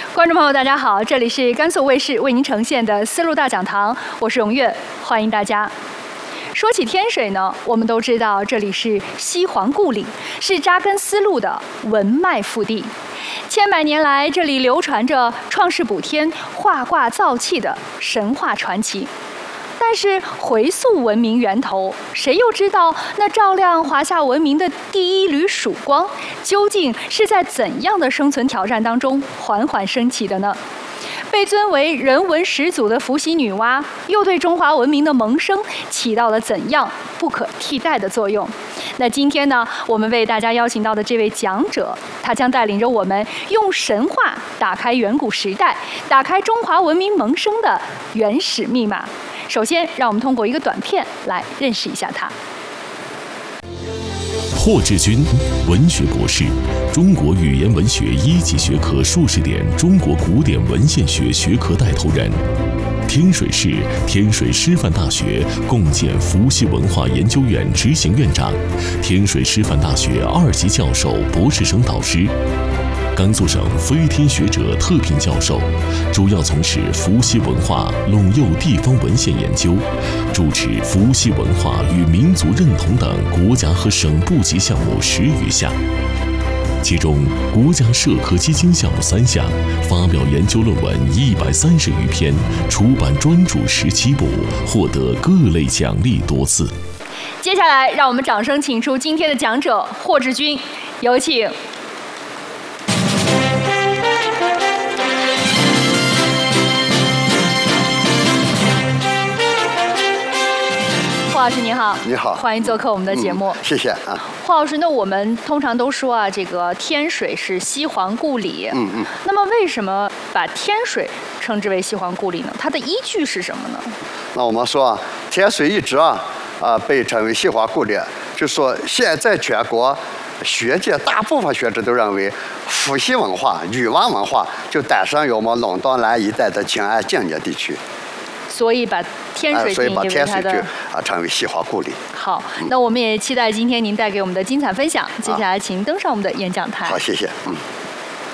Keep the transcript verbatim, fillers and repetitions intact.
观众朋友，大家好，这里是甘肃卫视为您呈现的丝路大讲堂，我是荣月，欢迎大家。说起天水呢，我们都知道这里是西皇故里，是扎根丝路的文脉腹地。千百年来，这里流传着创世补天、画卦造气的神话传奇。但是回溯文明源头，谁又知道那照亮华夏文明的第一缕曙光，究竟是在怎样的生存挑战当中缓缓升起的呢？被尊为人文始祖的伏羲女娲，又对中华文明的萌生起到了怎样不可替代的作用？那今天呢，我们为大家邀请到的这位讲者，他将带领着我们用神话打开远古时代，打开中华文明萌生的原始密码。首先，让我们通过一个短片来认识一下他。 霍志军，文学博士，中国语言文学一级学科硕士点中国古典文献学学科带头人，天水市天水师范大学共建伏羲文化研究院执行院长，天水师范大学二级教授、博士生导师。甘肃省飞天学者特聘教授，主要从事伏羲文化陇右地方文献研究，主持伏羲文化与民族认同等国家和省部级项目十余项，其中国家社科基金项目三项，发表研究论文一百三十余篇，出版专著十七部，获得各类奖励多次。 接下来，让我们掌声请出今天的讲者霍志军，有请。霍老师您好， 你好， 欢迎做客我们的节目。 嗯、谢谢啊。 霍老师，那我们通常都说啊，这个天水是西皇故里。 嗯嗯。 那么为什么把天水称之为西皇故里呢？它的依据是什么呢？ 那我们说啊，天水一直啊啊被称为西皇故里，就是说现在全国学界大部分学者都认为，伏羲文化、女娲文化就诞生于我们陇东南一带的晋安境界地区。 所以把天水定义为它的啊成为西皇故里。 好，那我们也期待今天您带给我们的精彩分享。接下来请登上我们的演讲台。 好，谢谢。嗯。